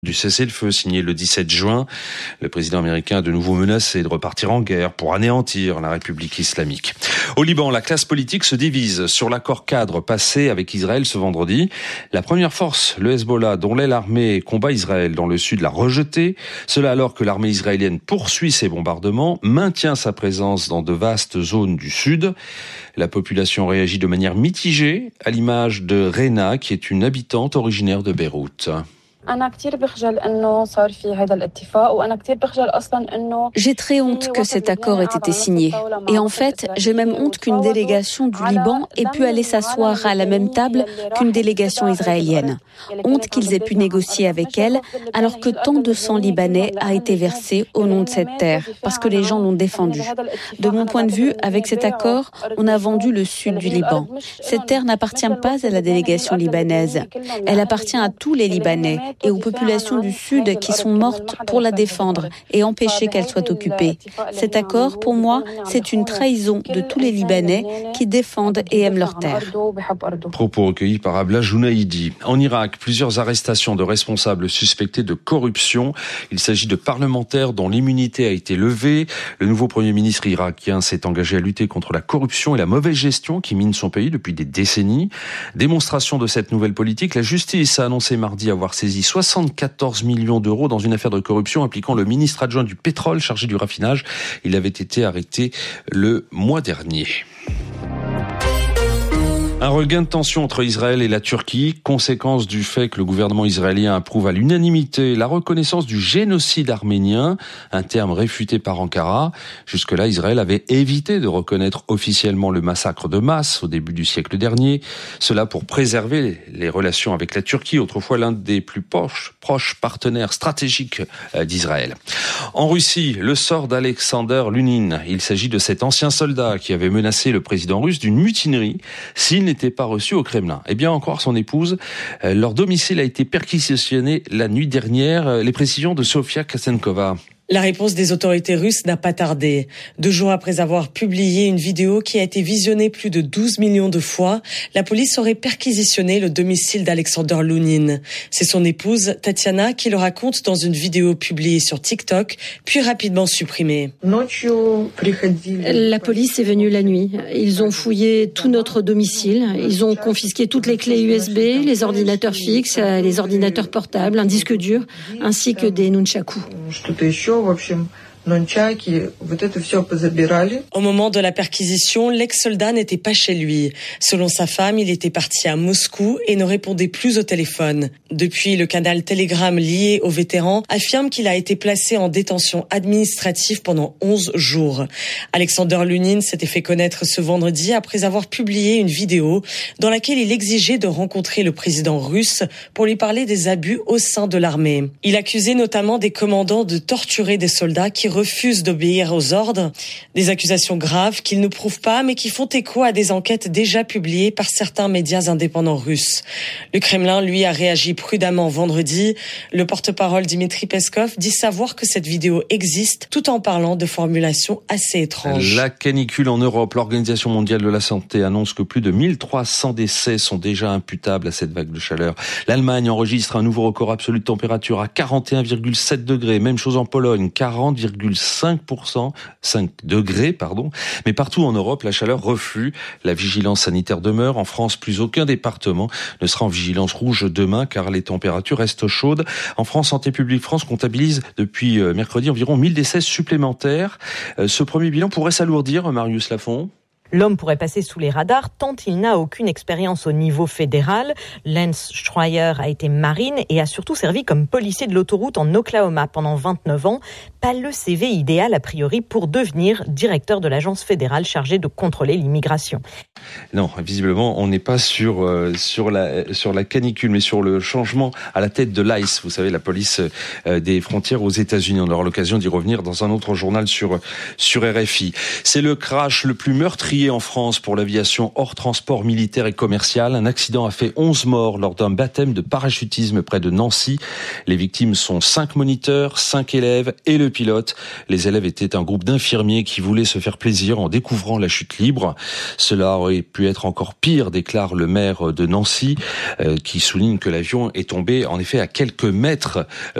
Du cessez-le-feu signé le 17 juin. Le président américain a de nouveau menacé de repartir en guerre pour anéantir la République islamique. Au Liban, la classe politique se divise sur l'accord cadre passé avec Israël ce vendredi. La première force, le Hezbollah, dont l'est l'armée, combat Israël dans le sud, l'a rejeté. Cela alors que l'armée israélienne poursuit ses bombardements, maintient sa présence dans de vastes zones du sud. La population réagit de manière mitigée, à l'image de Rena, qui est une habitante originaire de Beyrouth. J'ai très honte que cet accord ait été signé. Et en fait, j'ai même honte qu'une délégation du Liban ait pu aller s'asseoir à la même table qu'une délégation israélienne. Honte qu'ils aient pu négocier avec elle, alors que tant de sang libanais a été versé au nom de cette terre, parce que les gens l'ont défendue. De mon point de vue, avec cet accord, on a vendu le sud du Liban. Cette terre n'appartient pas à la délégation libanaise. Elle appartient à tous les Libanais et aux populations du Sud qui sont mortes pour la défendre et empêcher qu'elle soit occupée. Cet accord, pour moi, c'est une trahison de tous les Libanais qui défendent et aiment leur terre. Propos recueillis par Abla Jounaïdi. En Irak, plusieurs arrestations de responsables suspectés de corruption. Il s'agit de parlementaires dont l'immunité a été levée. Le nouveau Premier ministre irakien s'est engagé à lutter contre la corruption et la mauvaise gestion qui minent son pays depuis des décennies. Démonstration de cette nouvelle politique, la justice a annoncé mardi avoir saisi 74 millions d'euros dans une affaire de corruption impliquant le ministre adjoint du pétrole chargé du raffinage. Il avait été arrêté le mois dernier. Un regain de tension entre Israël et la Turquie, conséquence du fait que le gouvernement israélien approuve à l'unanimité la reconnaissance du génocide arménien, un terme réfuté par Ankara. Jusque-là, Israël avait évité de reconnaître officiellement le massacre de masse au début du siècle dernier. Cela pour préserver les relations avec la Turquie, autrefois l'un des plus proches partenaires stratégiques d'Israël. En Russie, le sort d'Alexander Lunin. Il s'agit de cet ancien soldat qui avait menacé le président russe d'une mutinerie s'il n'était pas reçu au Kremlin. Et bien encore son épouse, leur domicile a été perquisitionné la nuit dernière. Les précisions de Sofia Kasenkova. La réponse des autorités russes n'a pas tardé. 2 jours après avoir publié une vidéo qui a été visionnée plus de 12 millions de fois, la police aurait perquisitionné le domicile d'Alexander Lunin. C'est son épouse, Tatiana, qui le raconte dans une vidéo publiée sur TikTok, puis rapidement supprimée. La police est venue la nuit. Ils ont fouillé tout notre domicile. Ils ont confisqué toutes les clés USB, les ordinateurs fixes, les ordinateurs portables, un disque dur, ainsi que des nunchakus. Au moment de la perquisition, l'ex-soldat n'était pas chez lui. Selon sa femme, il était parti à Moscou et ne répondait plus au téléphone. Depuis, le canal Telegram lié au vétéran affirme qu'il a été placé en détention administrative pendant 11 jours. Alexander Lunin s'était fait connaître ce vendredi après avoir publié une vidéo dans laquelle il exigeait de rencontrer le président russe pour lui parler des abus au sein de l'armée. Il accusait notamment des commandants de torturer des soldats qui refusent d'obéir aux ordres. Des accusations graves qu'il ne prouve pas, mais qui font écho à des enquêtes déjà publiées par certains médias indépendants russes. Le Kremlin, lui, a réagi prudemment vendredi. Le porte-parole Dmitri Peskov dit savoir que cette vidéo existe, tout en parlant de formulations assez étranges. La canicule en Europe. L'Organisation mondiale de la santé annonce que plus de 1300 décès sont déjà imputables à cette vague de chaleur. L'Allemagne enregistre un nouveau record absolu de température à 41,7 degrés. Même chose en Pologne, 5 degrés. Mais partout en Europe, la chaleur reflue. La vigilance sanitaire demeure. En France, plus aucun département ne sera en vigilance rouge demain car les températures restent chaudes. En France, Santé publique France comptabilise depuis mercredi environ 1000 décès supplémentaires. Ce premier bilan pourrait s'alourdir, Marius Lafont. L'homme pourrait passer sous les radars tant il n'a aucune expérience au niveau fédéral. Lance Schreier a été marine et a surtout servi comme policier de l'autoroute en Oklahoma pendant 29 ans. Pas le CV idéal a priori pour devenir directeur de l'agence fédérale chargée de contrôler l'immigration. Non, visiblement, on n'est pas sur la canicule, mais sur le changement à la tête de l'ICE. Vous savez, la police des frontières aux États-Unis. On aura l'occasion d'y revenir dans un autre journal sur RFI. C'est le crash le plus meurtrier meurtrier en France pour l'aviation hors transport militaire et commercial. Un accident a fait 11 morts lors d'un baptême de parachutisme près de Nancy. Les victimes sont 5 moniteurs, 5 élèves et le pilote. Les élèves étaient un groupe d'infirmiers qui voulaient se faire plaisir en découvrant la chute libre. Cela aurait pu être encore pire, déclare le maire de Nancy, qui souligne que l'avion est tombé en effet à quelques mètres